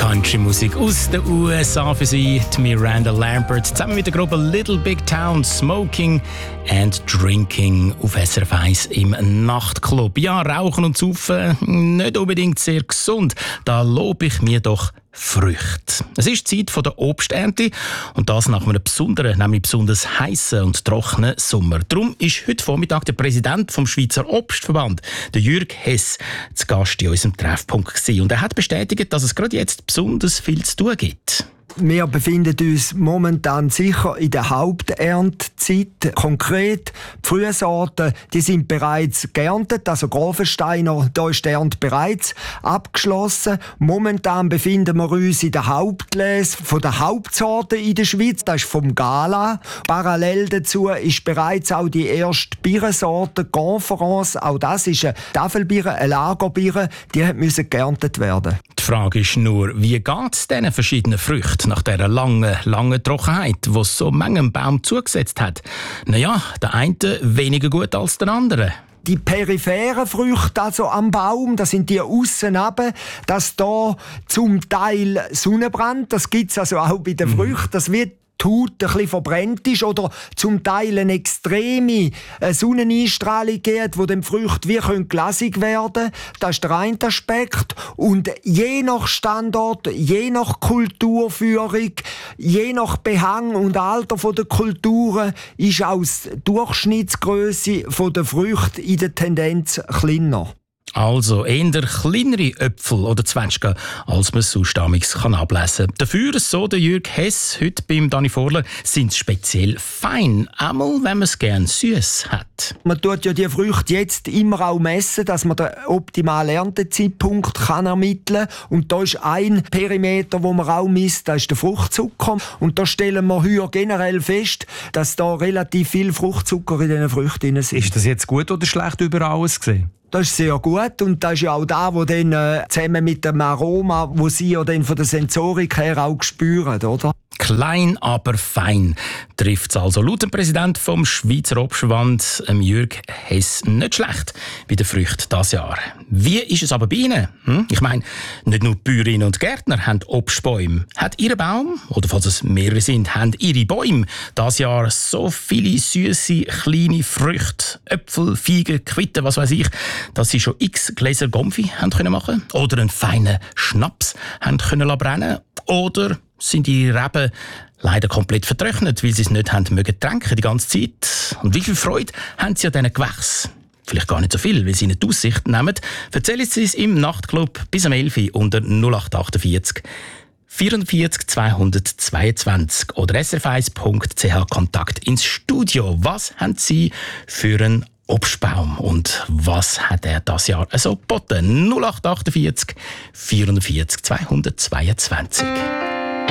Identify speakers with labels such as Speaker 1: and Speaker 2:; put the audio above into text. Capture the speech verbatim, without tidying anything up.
Speaker 1: Country-Musik aus den U S A für Sie, die Miranda Lambert, zusammen mit der Gruppe Little Big Town, Smoking and Drinking auf S R F eins im Nachtclub. Ja, Rauchen und Saufen, nicht unbedingt sehr gesund. Da lobe ich mir doch Früchte. Es ist die Zeit der Obsternte und das nach einem besonderen, nämlich besonders heißen und trockenen Sommer. Darum ist heute Vormittag der Präsident vom Schweizer Obstverband, der Jürg Hess, zu Gast in unserem Treffpunkt gewesen. Und er hat bestätigt, dass es gerade jetzt besonders viel zu tun gibt.
Speaker 2: Wir befinden uns momentan sicher in der Haupterntezeit. Konkret, die Frühsorten, die sind bereits geerntet, also Grafensteiner, da ist die Ernte bereits abgeschlossen. Momentan befinden wir uns in der Hauptlese von der Hauptsorten in der Schweiz, das ist vom Gala. Parallel dazu ist bereits auch die erste Birnensorte Conference, auch das ist eine Tafelbirne, eine Lagerbirne, die musste geerntet werden.
Speaker 1: Die Frage ist nur, wie geht es diesen verschiedenen Früchten nach dieser langen, langen Trockenheit, die so manchem Baum zugesetzt hat? Naja, der eine weniger gut als der andere.
Speaker 2: Die peripheren Früchte also am Baum, das sind die aussen runter, dass da zum Teil Sonnenbrand, das gibt es also auch bei den Früchten, das wird die Haut ein bisschen verbrennt ist oder zum Teil eine extreme Sonneneinstrahlung gibt, wo die Früchte wie glasig werden können. Das ist der eine Aspekt. Und je nach Standort, je nach Kulturführung, je nach Behang und Alter der Kulturen ist auch die Durchschnittsgröße der Früchte in der Tendenz kleiner.
Speaker 1: Also eher kleinere Äpfel oder Zwetschgen, als man sonst kann ablesen kann. Dafür, so der Jürg Hess heute beim Dani Vorler, sind sie speziell fein, einmal wenn man es gerne süß hat.
Speaker 2: Man tut ja die Früchte jetzt immer auch messen, dass man den optimalen Erntezeitpunkt kann ermitteln kann. Und da ist ein Perimeter, wo man auch misst, das ist der Fruchtzucker. Und da stellen wir hier generell fest, dass da relativ viel Fruchtzucker in diesen Früchten sind.
Speaker 3: Ist das jetzt gut oder schlecht überall gesehen?
Speaker 2: Das ist sehr gut und das ist ja auch da, wo dann äh, zusammen mit dem Aroma, wo Sie ja dann von der Sensorik her auch spüren, oder?
Speaker 1: Klein, aber fein trifft es also laut dem Präsident vom Schweizer Obstverband, Jürg Hess, nicht schlecht bei den Früchten dieses Jahr. Wie ist es aber bei Ihnen? Hm? Ich meine, nicht nur die Bäuerinnen und Gärtner haben Obstbäume. Hat Ihr Baum, oder falls es mehrere sind, haben Ihre Bäume dieses Jahr so viele süße kleine Früchte, Äpfel, Feigen, Quitten, was weiß ich, dass Sie schon x Gläser Gomfi haben können machen oder einen feinen Schnaps haben können brennen oder sind die Reben leider komplett vertrocknet, weil sie es nicht haben mögen tränken die ganze Zeit. Und wie viel Freude haben sie an diesen Gewächsen? Vielleicht gar nicht so viel, weil sie nicht die Aussicht nehmen. Erzählen Sie es im Nachtclub bis um elf Uhr unter null acht achtundvierzig vierundvierzig zweihundertzweiundzwanzig oder s r f eins punkt c h Kontakt ins Studio. Was haben Sie für einen Obstbaum und was hat er das Jahr so geboten? null acht achtundvierzig vierundvierzig zweihundertzweiundzwanzig.